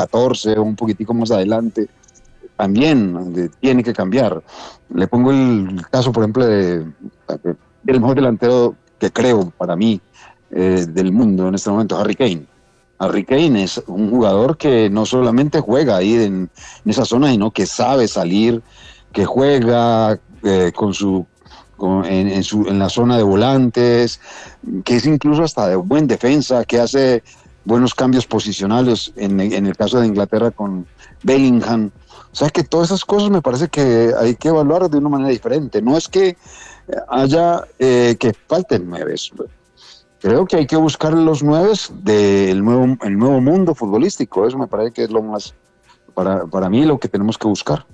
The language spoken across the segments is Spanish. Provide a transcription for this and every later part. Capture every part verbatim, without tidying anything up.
catorce o un poquitico más adelante, también de, tiene que cambiar. Le pongo el caso, por ejemplo, de, de, del mejor delantero que creo para mí eh, del mundo en este momento, Harry Kane. Harry Kane es un jugador que no solamente juega ahí en, en esa zona, sino que sabe salir, que juega eh, con su, con, en, en, su, en la zona de volantes, que es incluso hasta de buen defensa, que hace buenos cambios posicionales, en, en el caso de Inglaterra con Bellingham. O sea que todas esas cosas me parece que hay que evaluar de una manera diferente. No es que haya eh, que falten nueves. Creo que hay que buscar los nueves del nuevo, el nuevo mundo futbolístico. Eso me parece que es lo más, para, para mí, lo que tenemos que buscar.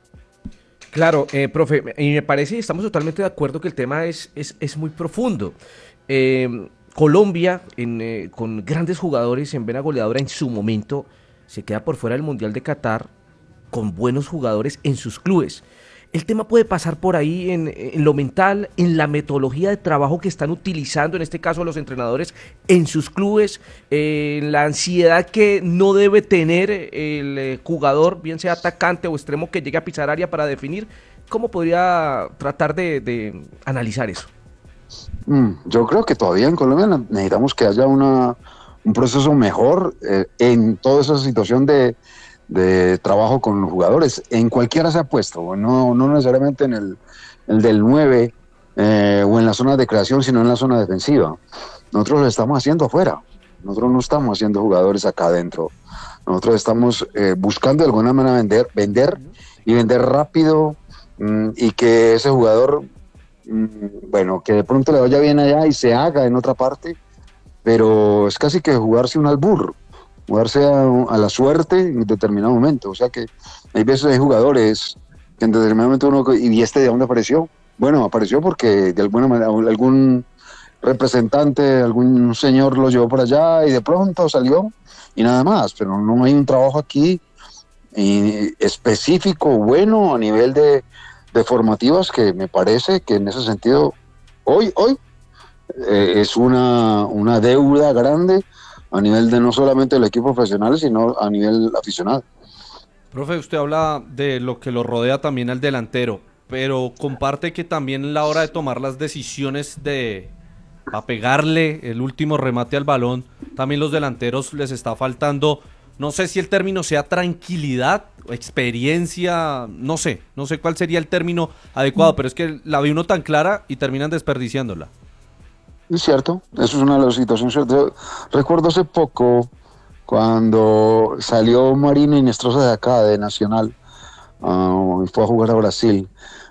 Claro, eh, profe, y me parece, estamos totalmente de acuerdo que el tema es, es, es muy profundo. Eh, Colombia, en, eh, con grandes jugadores en vena goleadora en su momento, se queda por fuera del Mundial de Qatar con buenos jugadores en sus clubes. El tema puede pasar por ahí en, en lo mental, en la metodología de trabajo que están utilizando, en este caso los entrenadores, en sus clubes, eh, en la ansiedad que no debe tener el eh, jugador, bien sea atacante o extremo, que llegue a pisar área para definir. ¿Cómo podría tratar de, de analizar eso? Mm, yo creo que todavía en Colombia necesitamos que haya una, un proceso mejor eh, en toda esa situación de de trabajo con los jugadores, en cualquiera se ha puesto, no, no necesariamente en el, el del nueve eh, o en la zona de creación, sino en la zona defensiva. Nosotros lo estamos haciendo afuera, nosotros no estamos haciendo jugadores acá adentro, nosotros estamos eh, buscando de alguna manera vender, vender y vender rápido mmm, y que ese jugador, mmm, bueno, que de pronto le vaya bien allá y se haga en otra parte, pero es casi que jugarse un albur, jugarse a, a la suerte en determinado momento. O sea que hay veces hay jugadores que en determinado momento uno, ¿y este de dónde apareció? Bueno, apareció porque de alguna manera algún representante, algún señor lo llevó por allá y de pronto salió y nada más, pero no hay un trabajo aquí eh, específico, bueno, a nivel de, de formativas, que me parece que en ese sentido hoy, hoy eh, es una, una deuda grande a nivel de no solamente del equipo profesional, sino a nivel aficionado. Profe, usted habla de lo que lo rodea también al delantero, pero comparte que también a la hora de tomar las decisiones de a pegarle el último remate al balón, también los delanteros les está faltando, no sé si el término sea tranquilidad, experiencia, no sé, no sé cuál sería el término adecuado, pero es que la ve uno tan clara y terminan desperdiciándola. Es cierto, eso es una de las situaciones. Yo recuerdo hace poco cuando salió Marino Inestrosa de acá, de Nacional, uh, y fue a jugar a Brasil,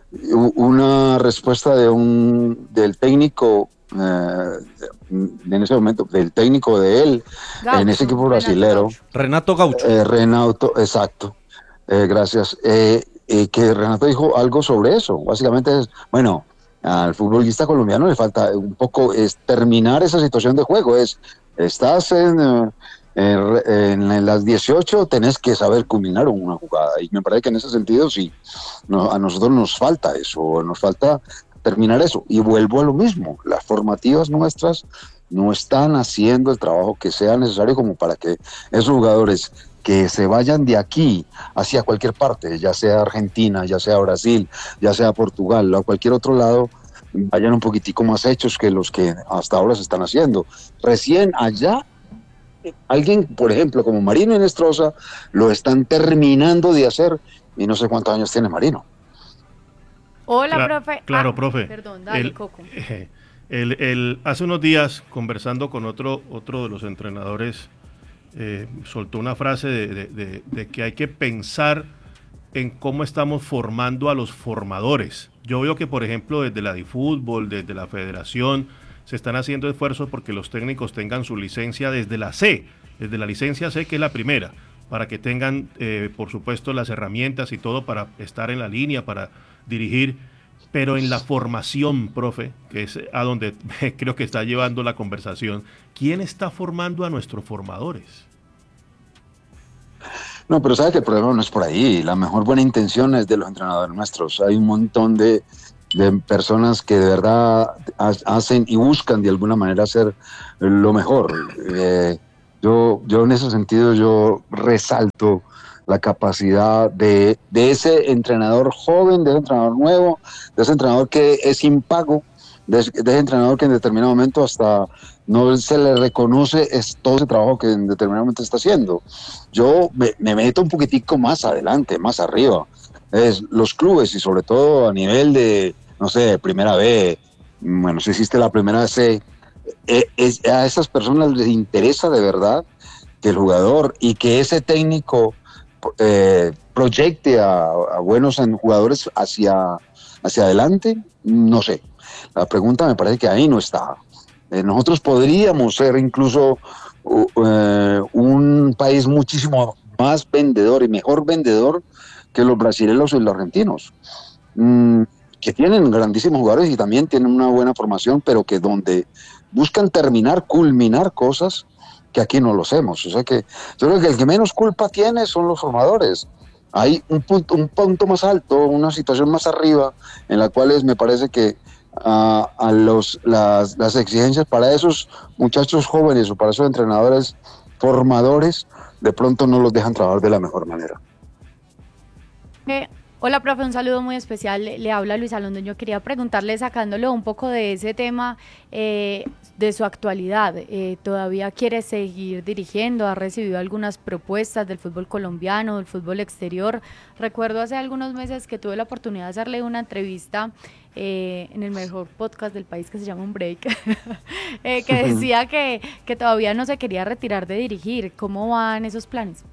una respuesta de un del técnico uh, en ese momento, del técnico de él, Gaucho, en ese equipo brasilero. Renato Gaucho. Eh, Renato, exacto, eh, gracias. Eh, eh, que Renato dijo algo sobre eso, básicamente es, bueno, al futbolista colombiano le falta un poco es terminar esa situación de juego, es estás en, en, en las dieciocho, tenés que saber culminar una jugada, y me parece que en ese sentido sí, no, a nosotros nos falta eso, nos falta terminar eso, y vuelvo a lo mismo, las formativas nuestras no están haciendo el trabajo que sea necesario como para que esos jugadores que se vayan de aquí hacia cualquier parte, ya sea Argentina, ya sea Brasil, ya sea Portugal o a cualquier otro lado, vayan un poquitico más hechos que los que hasta ahora se están haciendo. Recién allá, alguien, por ejemplo, como Marino Inestrosa, lo están terminando de hacer y no sé cuántos años tiene Marino. Hola, Cla profe. Claro, ah, profe. Perdón, dale, el, Coco. Eh, el, el, hace unos días, conversando con otro, otro de los entrenadores, Eh, soltó una frase de, de, de, de que hay que pensar en cómo estamos formando a los formadores. Yo veo que, por ejemplo, desde la DiFútbol, desde la Federación, se están haciendo esfuerzos porque los técnicos tengan su licencia desde la C, desde la licencia C, que es la primera, para que tengan, eh, por supuesto, las herramientas y todo para estar en la línea, para dirigir. Pero en la formación, profe, que es a donde creo que está llevando la conversación, ¿quién está formando a nuestros formadores? No, pero sabe que el problema no es por ahí. La mejor buena intención es de los entrenadores nuestros. Hay un montón de, de personas que de verdad hacen y buscan de alguna manera hacer lo mejor. Eh, Yo, yo en ese sentido, yo resalto la capacidad de, de ese entrenador joven, de ese entrenador nuevo, de ese entrenador que es sin pago, de ese, de ese entrenador que en determinado momento hasta no se le reconoce es todo ese trabajo que en determinado momento está haciendo. Yo me, me meto un poquitico más adelante, más arriba. Es los clubes y sobre todo a nivel de, no sé, primera B, bueno, si existe la primera C, eh, es, a esas personas les interesa de verdad que el jugador y que ese técnico eh, proyecte a, a buenos jugadores hacia, hacia adelante, no sé. La pregunta me parece que ahí no está. Eh, nosotros podríamos ser incluso uh, uh, un país muchísimo más vendedor y mejor vendedor que los brasileños y los argentinos, mm, que tienen grandísimos jugadores y también tienen una buena formación, pero que donde buscan terminar, culminar cosas que aquí no lo hacemos. O sea que yo creo que el que menos culpa tiene son los formadores. Hay un punto, un punto más alto, una situación más arriba, en la cual es, me parece que uh, a los, las, las exigencias para esos muchachos jóvenes o para esos entrenadores formadores, de pronto no los dejan trabajar de la mejor manera. Eh, hola, profe, un saludo muy especial. Le, le habla Luisa Londoño. Quería preguntarle, sacándolo un poco de ese tema, eh, de su actualidad. Eh, ¿Todavía quiere seguir dirigiendo? ¿Ha recibido algunas propuestas del fútbol colombiano, del fútbol exterior? Recuerdo hace algunos meses que tuve la oportunidad de hacerle una entrevista eh, en el mejor podcast del país que se llama Un Break, eh, que decía que, que todavía no se quería retirar de dirigir. ¿Cómo van esos planes?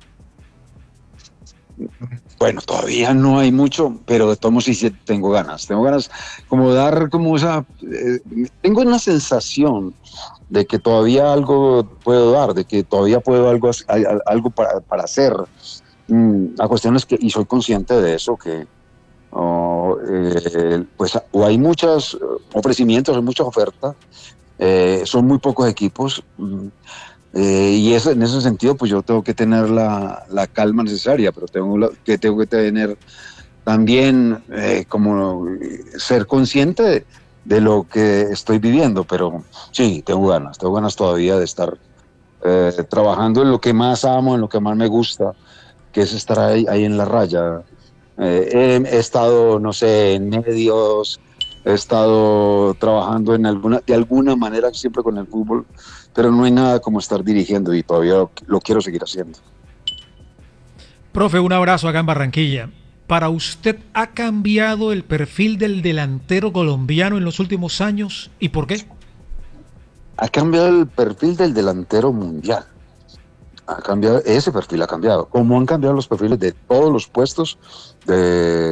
Bueno, todavía no hay mucho, pero de todos modos sí tengo ganas. Tengo ganas como dar como esa... Eh, tengo una sensación de que todavía algo puedo dar, de que todavía puedo algo, algo para, para hacer. Mm, la cuestión es que, y soy consciente de eso, que oh, eh, pues o hay muchos ofrecimientos, hay muchas ofertas, eh, son muy pocos equipos. Mm, Eh, y eso, en ese sentido, pues yo tengo que tener la, la calma necesaria, pero tengo la, que tengo que tener también eh, como ser consciente de, de lo que estoy viviendo. Pero sí, tengo ganas, tengo ganas todavía de estar eh, trabajando en lo que más amo, en lo que más me gusta, que es estar ahí, ahí en la raya. Eh, he, he estado, no sé, en medios, he estado trabajando en alguna, de alguna manera siempre con el fútbol, pero no hay nada como estar dirigiendo y todavía lo, lo quiero seguir haciendo. Profe, un abrazo acá en Barranquilla. ¿Para usted ha cambiado el perfil del delantero colombiano en los últimos años y por qué? Ha cambiado el perfil del delantero mundial. Ha cambiado, ese perfil ha cambiado. Como han cambiado los perfiles de todos los puestos de,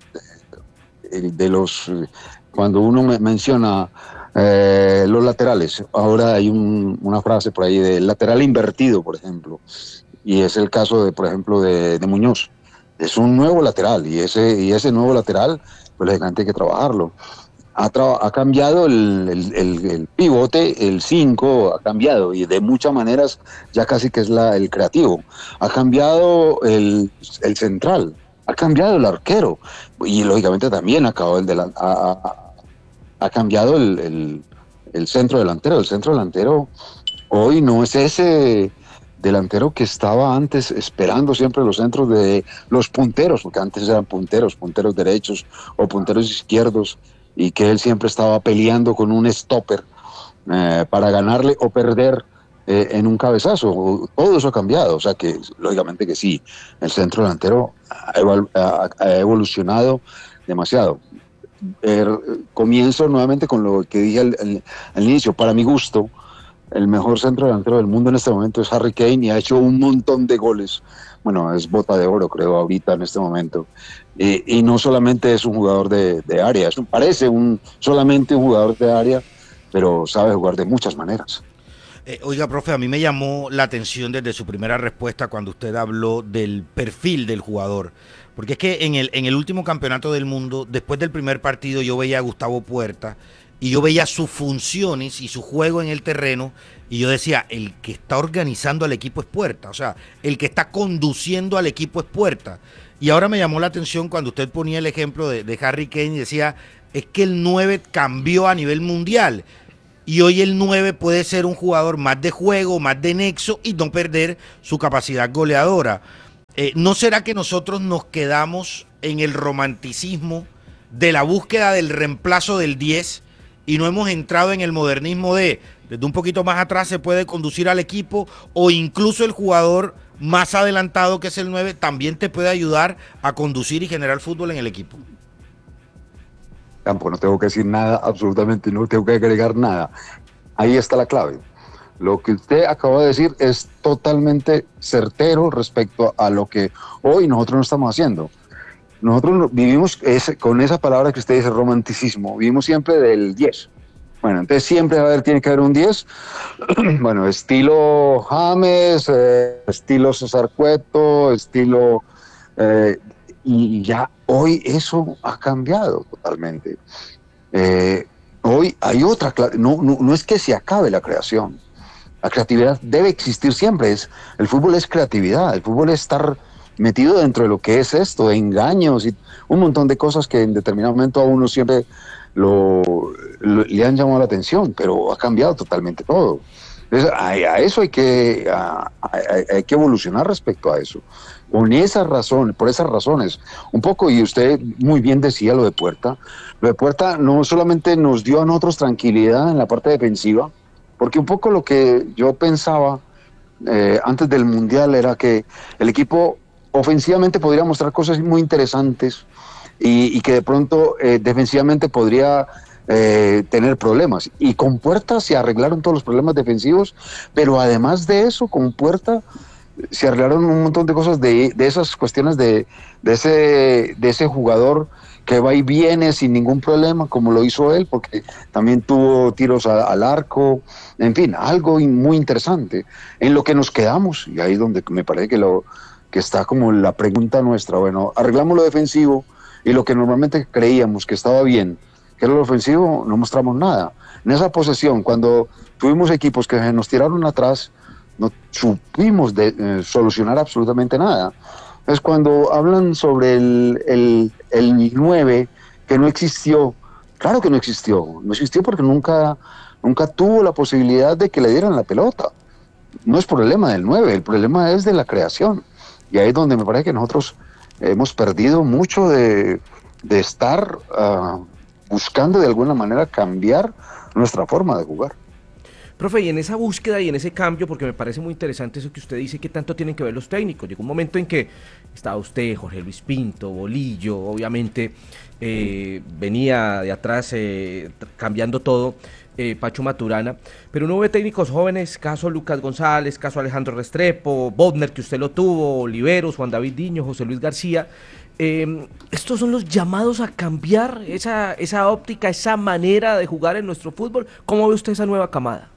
de, de los... Cuando uno me menciona eh, los laterales, ahora hay un, una frase por ahí de lateral invertido, por ejemplo, y es el caso de, por ejemplo, de, de Muñoz. Es un nuevo lateral y ese, y ese nuevo lateral, pues lógicamente hay que trabajarlo. Ha, tra- ha cambiado el, el, el, el pivote, el cinco ha cambiado y de muchas maneras ya casi que es la, el creativo. Ha cambiado el, el central, ha cambiado el arquero y lógicamente también ha, acabado el delan- ha, ha, ha cambiado el, el, el centro delantero. El centro delantero hoy no es ese delantero que estaba antes esperando siempre los centros de los punteros, porque antes eran punteros, punteros derechos o punteros izquierdos, y que él siempre estaba peleando con un stopper eh, para ganarle o perder eh, en un cabezazo. Todo eso ha cambiado, o sea que lógicamente que sí, el centro delantero ha, evol- ha, ha evolucionado demasiado. Eh, comienzo nuevamente con lo que dije al, al, al inicio. Para mi gusto, el mejor centro delantero del mundo en este momento es Harry Kane y ha hecho un montón de goles. Bueno, es bota de oro, creo, ahorita en este momento. Y, y no solamente es un jugador de, de área, es un, parece un, solamente un jugador de área, pero sabe jugar de muchas maneras. Eh, oiga, profe, a mí me llamó la atención desde su primera respuesta cuando usted habló del perfil del jugador. Porque es que en el, en el último campeonato del mundo, después del primer partido, yo veía a Gustavo Puerta y yo veía sus funciones y su juego en el terreno y yo decía, el que está organizando al equipo es Puerta, o sea, el que está conduciendo al equipo es Puerta. Y ahora me llamó la atención cuando usted ponía el ejemplo de, de Harry Kane y decía, es que el nueve cambió a nivel mundial. y hoy el nueve puede ser un jugador más de juego, más de nexo y no perder su capacidad goleadora. Eh, ¿No será que nosotros nos quedamos en el romanticismo de la búsqueda del reemplazo del diez y no hemos entrado en el modernismo de desde un poquito más atrás se puede conducir al equipo, o incluso el jugador más adelantado que es el nueve también te puede ayudar a conducir y generar fútbol en el equipo? Campo, no tengo que decir nada, absolutamente no tengo que agregar nada. Ahí está la clave. Lo que usted acaba de decir es totalmente certero respecto a lo que hoy nosotros no estamos haciendo. Nosotros vivimos ese, con esa palabra que usted dice, romanticismo, vivimos siempre del diez. Bueno, entonces siempre va a haber, tiene que haber un diez. Bueno, estilo James, eh, estilo César Cueto, estilo... Eh, y ya hoy eso ha cambiado totalmente. Eh, hoy hay otra... No, no, no es que se acabe la creación. La creatividad debe existir siempre. Es, el fútbol es creatividad. El fútbol es estar metido dentro de lo que es esto, de engaños y un montón de cosas que en determinado momento a uno siempre lo, lo, le han llamado la atención, pero ha cambiado totalmente todo. Entonces, a, a eso hay que, a, a, hay que evolucionar respecto a eso. Con esas razones, por esas razones, un poco, y usted muy bien decía lo de Puerta, lo de Puerta no solamente nos dio a nosotros tranquilidad en la parte defensiva, porque un poco lo que yo pensaba eh, antes del Mundial era que el equipo ofensivamente podría mostrar cosas muy interesantes y, y que de pronto eh, defensivamente podría eh, tener problemas. Y con Puerta se arreglaron todos los problemas defensivos, pero además de eso, con Puerta se arreglaron un montón de cosas de, de esas cuestiones de, de, ese, de ese jugador que va y viene sin ningún problema, como lo hizo él, porque también tuvo tiros a, al arco, en fin, algo muy interesante. En lo que nos quedamos, y ahí es donde me parece que, lo, que está como la pregunta nuestra, bueno, arreglamos lo defensivo, y lo que normalmente creíamos que estaba bien, que era lo ofensivo, no mostramos nada. En esa posesión, cuando tuvimos equipos que nos tiraron atrás, no supimos de, eh, solucionar absolutamente nada. Es cuando hablan sobre el, el, el nueve, que no existió. Claro que no existió. No existió porque nunca, nunca tuvo la posibilidad de que le dieran la pelota. No es problema del nueve, el problema es de la creación. Y ahí es donde me parece que nosotros hemos perdido mucho de, de estar uh, buscando de alguna manera cambiar nuestra forma de jugar. Profe, y en esa búsqueda y en ese cambio, porque me parece muy interesante eso que usted dice, que tanto tienen que ver los técnicos. Llegó un momento en que estaba usted, Jorge Luis Pinto, Bolillo, obviamente eh, venía de atrás eh, cambiando todo, eh, Pacho Maturana, pero no hubo técnicos jóvenes, caso Lucas González, caso Alejandro Restrepo, Bodner, que usted lo tuvo, Oliveros, Juan David Diño, José Luis García. Eh, estos son los llamados a cambiar esa, esa óptica, esa manera de jugar en nuestro fútbol. ¿Cómo ve usted esa nueva camada?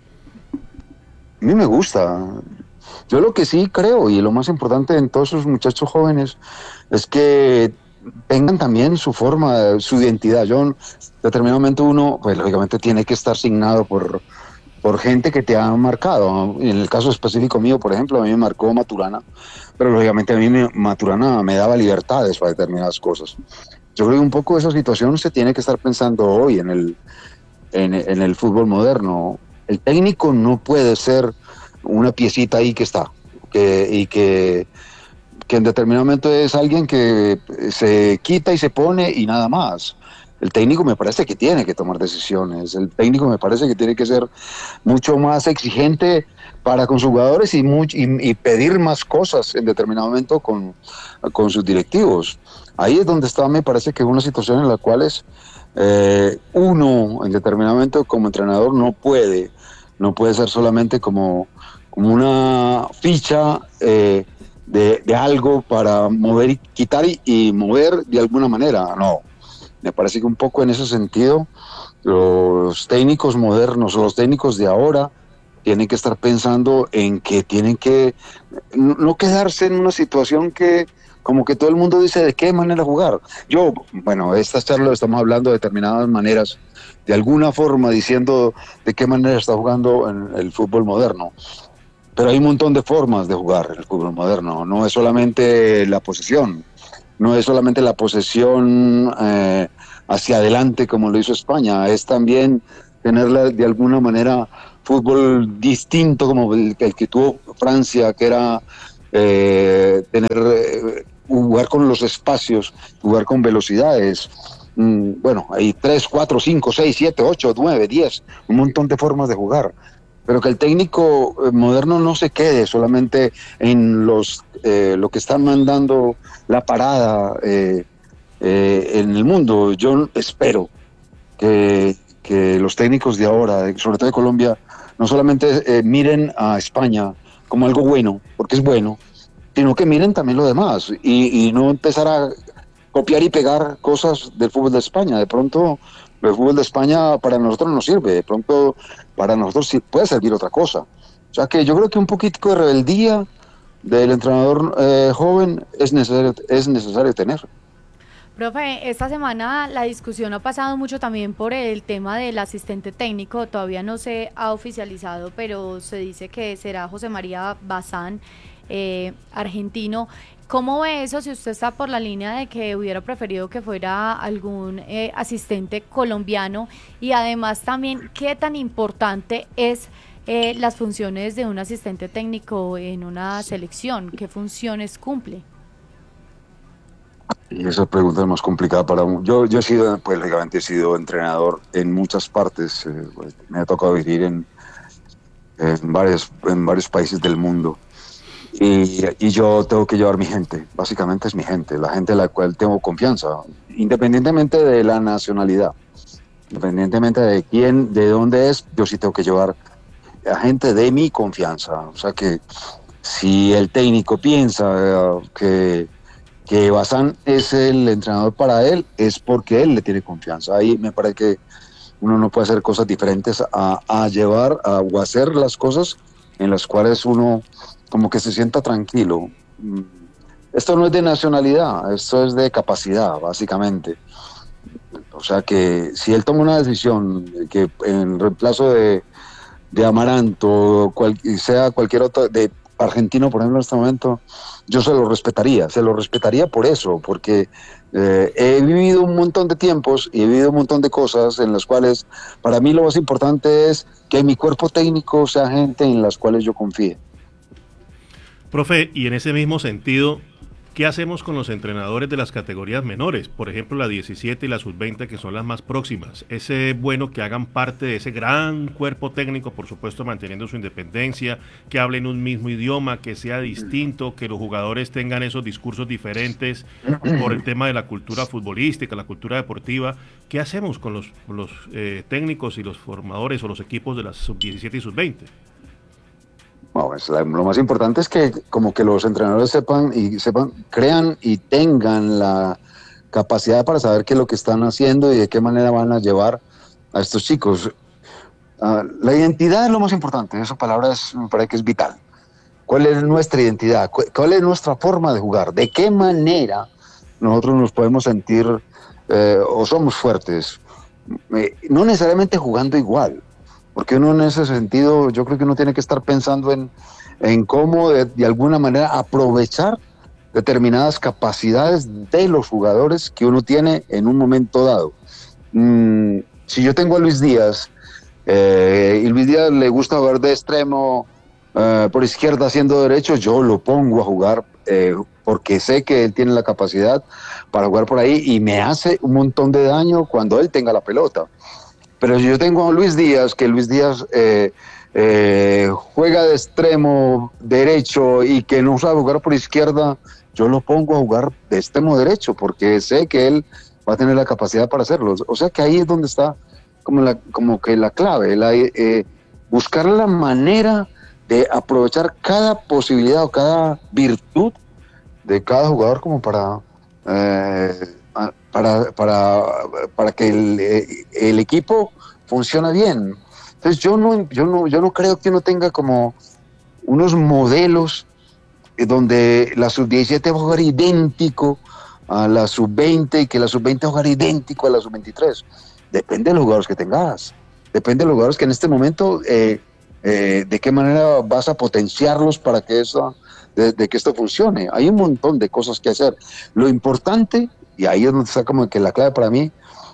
A mí me gusta. Yo lo que sí creo, y lo más importante en todos esos muchachos jóvenes, es que tengan también su forma, su identidad. Yo, en determinado momento uno, pues lógicamente tiene que estar signado por, por gente que te ha marcado. En el caso específico mío, por ejemplo, a mí me marcó Maturana, pero lógicamente a mí me, Maturana me daba libertades para determinadas cosas. Yo creo que un poco esa situación se tiene que estar pensando hoy en el, en, en el fútbol moderno. El técnico no puede ser una piecita ahí que está, que, y que, que en determinado momento es alguien que se quita y se pone y nada más. El técnico me parece que tiene que tomar decisiones, el técnico me parece que tiene que ser mucho más exigente para con sus jugadores y, much, y, y pedir más cosas en determinado momento con, con sus directivos. Ahí es donde está, me parece que una situación en la cual es, eh, uno en determinado momento como entrenador no puede No puede ser solamente como, como una ficha eh, de, de algo para mover y quitar y, y mover de alguna manera. No, me parece que un poco en ese sentido los técnicos modernos o los técnicos de ahora tienen que estar pensando en que tienen que no quedarse en una situación que como que todo el mundo dice de qué manera jugar. Yo, bueno, esta charla estamos hablando de determinadas maneras, de alguna forma diciendo de qué manera está jugando en el fútbol moderno. Pero hay un montón de formas de jugar en el fútbol moderno. No es solamente la posesión, no es solamente la posesión eh, hacia adelante como lo hizo España, es también eh, la posesión, eh, de, de algo para mover y quitar y, y mover de alguna manera. No, me parece que un poco en ese sentido los técnicos modernos tienen que estar pensando en que tienen que no quedarse en una situación que como que todo el mundo dice de qué manera jugar. Yo, bueno, esta charla estamos hablando de determinadas maneras, de alguna forma diciendo de qué manera está jugando en el fútbol moderno. Pero hay un montón de formas de jugar en el fútbol moderno. No es solamente la posesión eh, hacia adelante como lo hizo España, es también tener de alguna manera fútbol distinto como el, el que tuvo Francia, que era eh, tener eh, jugar con los espacios, jugar con velocidades. Mm, bueno, hay tres, cuatro, cinco, seis, siete, ocho, nueve, diez, un montón de formas de jugar. Pero que el técnico moderno no se quede solamente en los eh, lo que están mandando la parada eh, eh, en el mundo. Yo espero que, que los técnicos de ahora, sobre todo de Colombia, no solamente eh, miren a España como algo bueno, porque es bueno, sino que miren también lo demás y, y no empezar a copiar y pegar cosas del fútbol de España. De pronto el fútbol de España para nosotros no sirve, de pronto para nosotros sí puede servir otra cosa. O sea que yo creo que un poquito de rebeldía del entrenador eh, joven es necesario, es necesario tener. Profe, esta semana la discusión ha pasado mucho también por el tema del asistente técnico, todavía no se ha oficializado, pero se dice que será José María Bazán, eh, argentino. ¿Cómo ve eso si usted está por la línea de que hubiera preferido que fuera algún eh, asistente colombiano? Y además también, ¿qué tan importante es eh, las funciones de un asistente técnico en una selección? ¿Qué funciones cumple? Y esa pregunta es más complicada para un... Yo, yo he sido, pues lógicamente he sido entrenador en muchas partes, eh, pues, me ha tocado vivir en, en, varios, en varios países del mundo. Y, y yo tengo que llevar mi gente, básicamente es mi gente, la gente a la cual tengo confianza, independientemente de la nacionalidad, independientemente de quién, de dónde es, yo sí tengo que llevar a gente de mi confianza. O sea que si el técnico piensa uh, que, que Bazán es el entrenador para él, es porque él le tiene confianza. Ahí me parece que uno no puede hacer cosas diferentes a, a llevar a, o hacer las cosas en las cuales uno como que se sienta tranquilo. Esto no es de nacionalidad, esto es de capacidad, básicamente. O sea que si él toma una decisión que en reemplazo de, de Amaranto, cual, sea cualquier otro, de argentino, por ejemplo, en este momento, yo se lo respetaría, se lo respetaría por eso, porque eh, he vivido un montón de tiempos y he vivido un montón de cosas en las cuales para mí lo más importante es que mi cuerpo técnico sea gente en las cuales yo confíe. Profe, y en ese mismo sentido, ¿qué hacemos con los entrenadores de las categorías menores? Por ejemplo, la diecisiete y la sub veinte, que son las más próximas. ¿Es bueno que hagan parte de ese gran cuerpo técnico, por supuesto manteniendo su independencia, que hablen un mismo idioma, que sea distinto, que los jugadores tengan esos discursos diferentes por el tema de la cultura futbolística, la cultura deportiva? ¿Qué hacemos con los, los eh, técnicos y los formadores o los equipos de las sub diecisiete y sub veinte? Bueno, pues la, lo más importante es que como que los entrenadores sepan y sepan, crean y tengan la capacidad para saber qué es lo que están haciendo y de qué manera van a llevar a estos chicos. Uh, la identidad es lo más importante, esa palabra es, me parece que es vital. ¿Cuál es nuestra identidad? ¿Cuál es nuestra forma de jugar? ¿De qué manera nosotros nos podemos sentir eh, o somos fuertes? Eh, no necesariamente jugando igual. Porque uno en ese sentido, yo creo que uno tiene que estar pensando en, en cómo de, de alguna manera aprovechar determinadas capacidades de los jugadores que uno tiene en un momento dado. Mm, si yo tengo a Luis Díaz, eh, y Luis Díaz le gusta jugar de extremo eh, por izquierda haciendo derecho, yo lo pongo a jugar eh, porque sé que él tiene la capacidad para jugar por ahí y me hace un montón de daño cuando él tenga la pelota. Pero si yo tengo a Luis Díaz, que Luis Díaz eh, eh, juega de extremo derecho y que no sabe jugar por izquierda, yo lo pongo a jugar de extremo derecho porque sé que él va a tener la capacidad para hacerlo. O sea que ahí es donde está como, la, como que la clave, la, eh, buscar la manera de aprovechar cada posibilidad o cada virtud de cada jugador como para... Eh, Para, para, para que el, el equipo funcione bien. Entonces yo no, yo, no, yo no creo que uno tenga como unos modelos donde la sub diecisiete va a jugar idéntico a la sub veinte y que la sub veinte va a jugar idéntico a la sub veintitrés. Depende de los jugadores que tengas, depende de los jugadores que en este momento, eh, eh, de qué manera vas a potenciarlos para que, eso, de, de que esto funcione. Hay un montón de cosas que hacer. Lo importante, y ahí es donde está como que la clave para mí,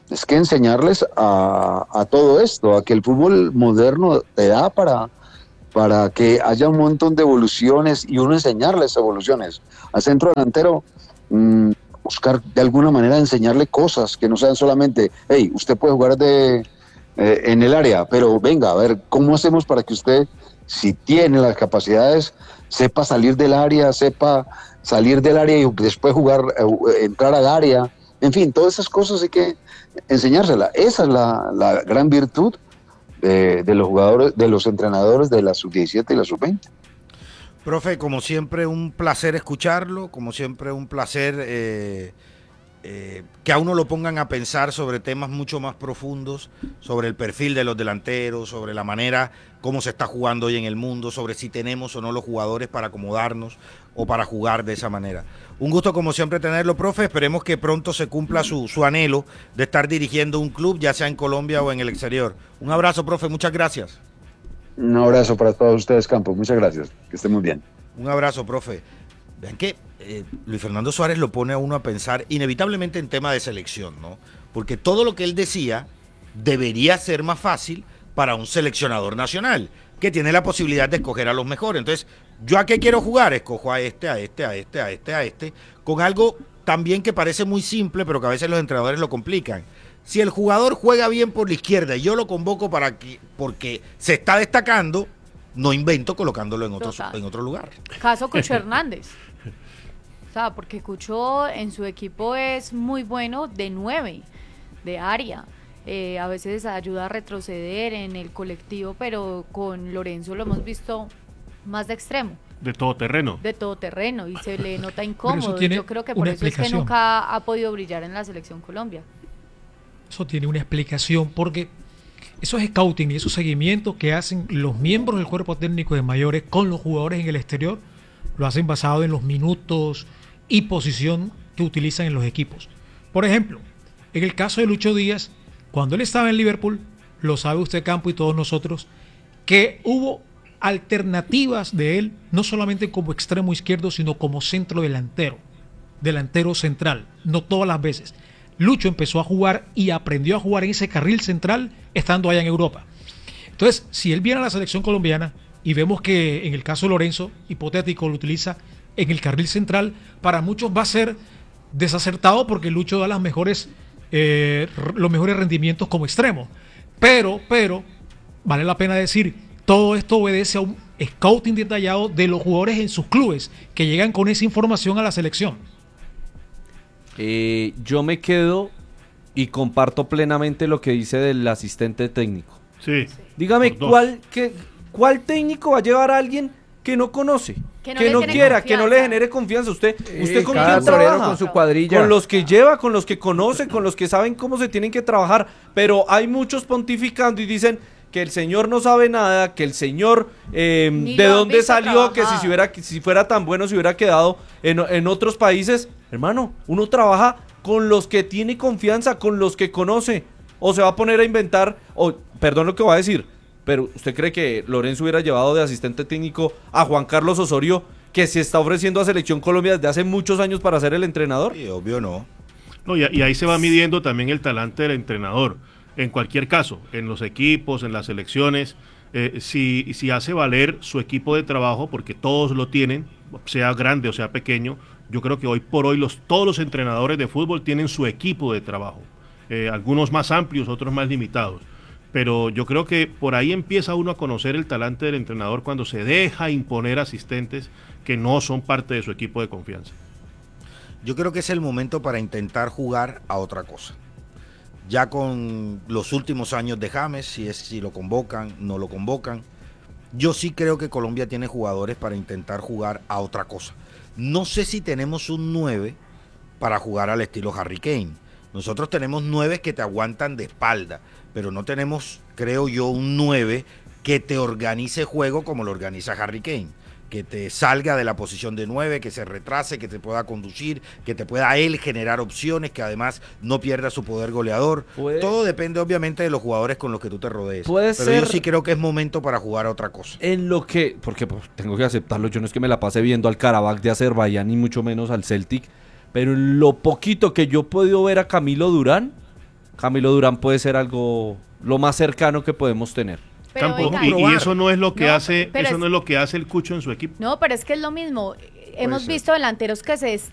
es que enseñarles a, a todo esto, a que el fútbol moderno te da para, para que haya un montón de evoluciones y uno enseñarles evoluciones. Al centro delantero, mmm, buscar de alguna manera enseñarle cosas que no sean solamente, hey, usted puede jugar de, eh, en el área, pero venga, a ver, ¿cómo hacemos para que usted, si tiene las capacidades, sepa salir del área, sepa salir del área y después jugar, eh, entrar al área? En fin, todas esas cosas hay que enseñárselas. Esa es la, la gran virtud de, de los jugadores, de los entrenadores de la sub diecisiete y la sub veinte. Profe, como siempre un placer escucharlo, como siempre un placer eh, eh, que a uno lo pongan a pensar sobre temas mucho más profundos, sobre el perfil de los delanteros, sobre la manera cómo se está jugando hoy en el mundo, sobre si tenemos o no los jugadores para acomodarnos o para jugar de esa manera. Un gusto como siempre tenerlo, profe, esperemos que pronto se cumpla su, su anhelo de estar dirigiendo un club, ya sea en Colombia o en el exterior. Un abrazo, profe, muchas gracias. Un abrazo para todos ustedes, Campos. Muchas gracias. Que estén muy bien. Un abrazo, profe. Vean que eh, Luis Fernando Suárez lo pone a uno a pensar inevitablemente en tema de selección, ¿no? Porque todo lo que él decía debería ser más fácil para un seleccionador nacional, que tiene la posibilidad de escoger a los mejores. Entonces, ¿yo a qué quiero jugar? Escojo a este, a este, a este, a este, a este, con algo también que parece muy simple, pero que a veces los entrenadores lo complican. Si el jugador juega bien por la izquierda y yo lo convoco para que, porque se está destacando, no invento colocándolo en otro, en otro lugar. Caso Cucho Hernández. O sea, porque Cucho en su equipo es muy bueno de nueve, de área. Eh, a veces ayuda a retroceder en el colectivo, pero con Lorenzo lo hemos visto más de extremo. De todo terreno. De todo terreno y se le nota incómodo. Yo creo que por una eso es que nunca ha podido brillar en la selección Colombia. Eso tiene una explicación, porque esos scouting y esos seguimientos que hacen los miembros del cuerpo técnico de mayores con los jugadores en el exterior, lo hacen basado en los minutos y posición que utilizan en los equipos. Por ejemplo, en el caso de Lucho Díaz, cuando él estaba en Liverpool, lo sabe usted, Campo, y todos nosotros, que hubo alternativas de él, no solamente como extremo izquierdo, sino como centro delantero, delantero central, no todas las veces. Lucho empezó a jugar y aprendió a jugar en ese carril central estando allá en Europa. Entonces, si él viene a la selección colombiana y vemos que en el caso de Lorenzo, hipotético, lo utiliza en el carril central, para muchos va a ser desacertado porque Lucho da las mejores, eh, los mejores rendimientos como extremo. Pero, pero, vale la pena decir, todo esto obedece a un scouting detallado de los jugadores en sus clubes que llegan con esa información a la selección. Eh, yo me quedo y comparto plenamente lo que dice del asistente técnico. Sí. Dígame, ¿cuál, qué, ¿cuál técnico va a llevar a alguien que no conoce? Que no, que no quiera, confianza. que no le genere confianza. ¿Usted, usted con cada quién torero trabaja? con su cuadrilla. Con los que lleva, con los que conoce, con los que saben cómo se tienen que trabajar. Pero hay muchos pontificando y dicen que el señor no sabe nada, que el señor eh, de dónde salió, que si, si, hubiera, si fuera tan bueno se hubiera quedado en, en otros países. Hermano, uno trabaja con los que tiene confianza, con los que conoce, o se va a poner a inventar, o perdón lo que voy a decir, pero ¿usted cree que Lorenzo hubiera llevado de asistente técnico a Juan Carlos Osorio, que se está ofreciendo a Selección Colombia desde hace muchos años para ser el entrenador? Sí, obvio no. No, y, y ahí se va midiendo también el talante del entrenador. En cualquier caso, en los equipos, en las selecciones, eh, si, si hace valer su equipo de trabajo, porque todos lo tienen, sea grande o sea pequeño, yo creo que hoy por hoy los, todos los entrenadores de fútbol tienen su equipo de trabajo, eh, algunos más amplios, otros más limitados, pero yo creo que por ahí empieza uno a conocer el talante del entrenador cuando se deja imponer asistentes que no son parte de su equipo de confianza. Yo creo que es el momento para intentar jugar a otra cosa. Ya con los últimos años de James, si, es, si lo convocan, no lo convocan, yo sí creo que Colombia tiene jugadores para intentar jugar a otra cosa. No sé si tenemos un nueve para jugar al estilo Harry Kane. Nosotros tenemos nueve que te aguantan de espalda, pero no tenemos, creo yo, un nueve que te organice juego como lo organiza Harry Kane. Que te salga de la posición de nueve, que se retrase, que te pueda conducir, que te pueda él generar opciones, que además no pierda su poder goleador. ¿Puede? Todo depende obviamente de los jugadores con los que tú te rodees. Puede Pero ser, yo sí creo que es momento para jugar a otra cosa. En lo que, porque pues, tengo que aceptarlo, yo no es que me la pase viendo al Karabakh de Azerbaiyán ni mucho menos al Celtic, pero en lo poquito que yo he podido ver a Camilo Durán, Camilo Durán puede ser algo lo más cercano que podemos tener. Pero Campo, venga, y, y eso no es lo que No, hace, pero eso es- no es lo que hace el Cucho en su equipo. No, pero es que es lo mismo. Hemos ser. visto delanteros que se